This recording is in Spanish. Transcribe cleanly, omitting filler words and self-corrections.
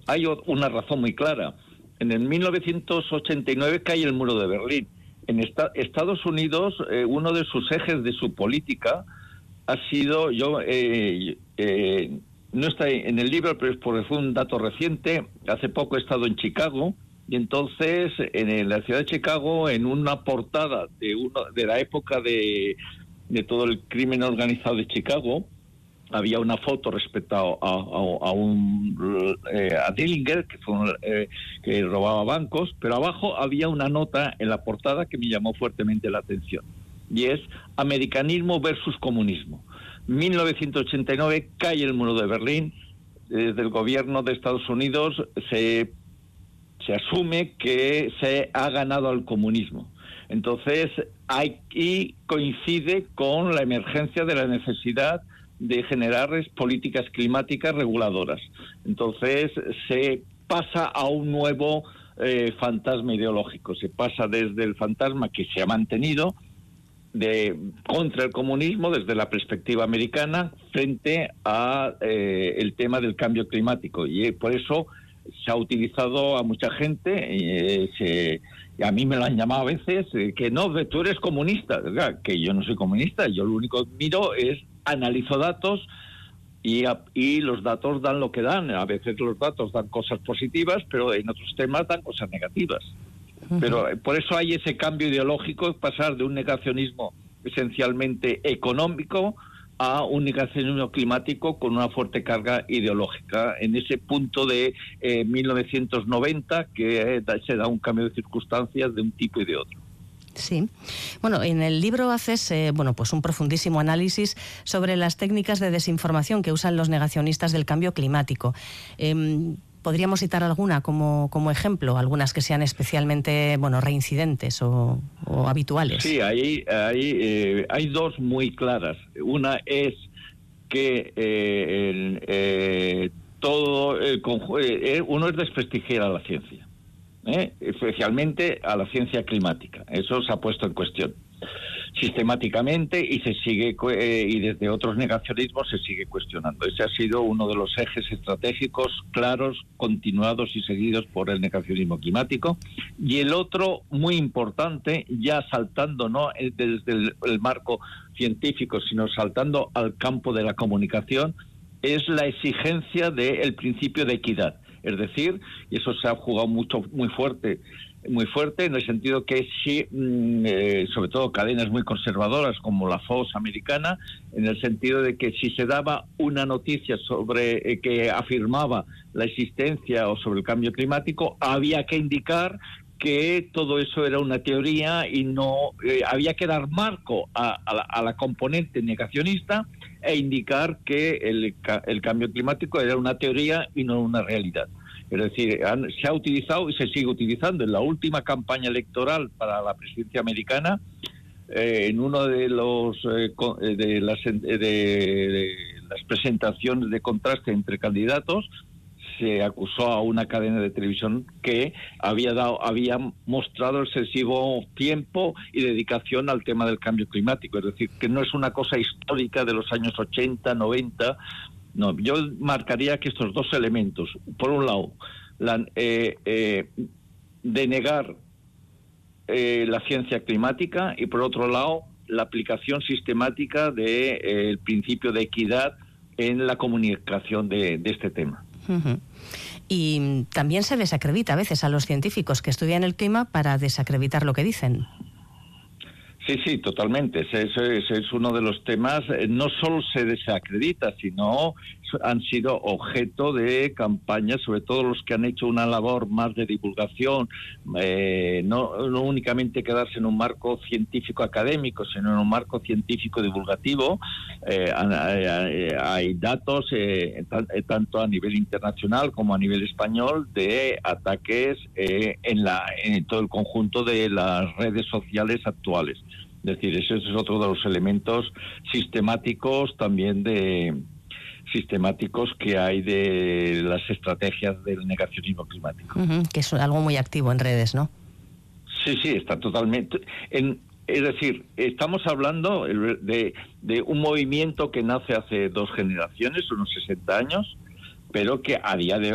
hay una razón muy clara. En el 1989 cae el muro de Berlín. En Estados Unidos, uno de sus ejes de su política ha sido, no está en el libro, pero fue un dato reciente. Hace poco he estado en Chicago, y entonces en la ciudad de Chicago, en una portada de la época de todo el crimen organizado de Chicago, había una foto respecto a Dillinger, que robaba bancos, pero abajo había una nota en la portada que me llamó fuertemente la atención, y es americanismo versus comunismo. 1989 cae el muro de Berlín. Desde el gobierno de Estados Unidos se asume que se ha ganado al comunismo. Entonces, aquí coincide con la emergencia de la necesidad de generar políticas climáticas reguladoras. Entonces, se pasa a un nuevo fantasma ideológico. Se pasa desde el fantasma que se ha mantenido contra el comunismo desde la perspectiva americana frente a el tema del cambio climático. Y por eso se ha utilizado a mucha gente, a mí me lo han llamado a veces, que no, tú eres comunista, ¿verdad? Que yo no soy comunista, yo lo único que miro es, analizo datos y los datos dan lo que dan. A veces los datos dan cosas positivas, pero en otros temas dan cosas negativas. Pero por eso hay ese cambio ideológico, pasar de un negacionismo esencialmente económico a un negacionismo climático con una fuerte carga ideológica. En ese punto de 1990 que se da un cambio de circunstancias de un tipo y de otro. Sí. Bueno, en el libro haces pues un profundísimo análisis sobre las técnicas de desinformación que usan los negacionistas del cambio climático. ¿Podríamos citar alguna como ejemplo? Algunas que sean especialmente reincidentes o habituales. Sí, hay dos muy claras. Una es que uno es desprestigiar a la ciencia, especialmente a la ciencia climática. Eso se ha puesto en cuestión sistemáticamente y se sigue y desde otros negacionismos se sigue cuestionando. Ese ha sido uno de los ejes estratégicos claros, continuados y seguidos por el negacionismo climático. Y el otro, muy importante, ya saltando no desde el marco científico, sino saltando al campo de la comunicación, es la exigencia del principio de equidad. Es decir, y eso se ha jugado muy fuerte en el sentido que sí, sobre todo cadenas muy conservadoras como la Fox americana, en el sentido de que si se daba una noticia sobre que afirmaba la existencia o sobre el cambio climático, había que indicar que todo eso era una teoría y no había que dar marco a la componente negacionista e indicar que el cambio climático era una teoría y no una realidad. Es decir, se ha utilizado y se sigue utilizando en la última campaña electoral para la presidencia americana, en uno de las presentaciones de contraste entre candidatos, se acusó a una cadena de televisión que había mostrado excesivo tiempo y dedicación al tema del cambio climático. Es decir, que no es una cosa histórica de los años 80, 90. No, yo marcaría que estos dos elementos, por un lado, denegar la ciencia climática y por otro lado, la aplicación sistemática del principio de equidad en la comunicación de este tema. Uh-huh. Y también se desacredita a veces a los científicos que estudian el clima para desacreditar lo que dicen. Sí, totalmente. Ese es uno de los temas. No solo se desacredita, sino han sido objeto de campañas, sobre todo los que han hecho una labor más de divulgación, no únicamente quedarse en un marco científico académico, sino en un marco científico divulgativo. Hay datos, tanto a nivel internacional como a nivel español, de ataques en todo el conjunto de las redes sociales actuales. Es decir, ese es otro de los elementos sistemáticos que hay de las estrategias del negacionismo climático. Que es algo muy activo en redes, ¿no? Sí, está totalmente. Es decir, estamos hablando de un movimiento que nace hace 2 generaciones, unos 60 años, pero que a día de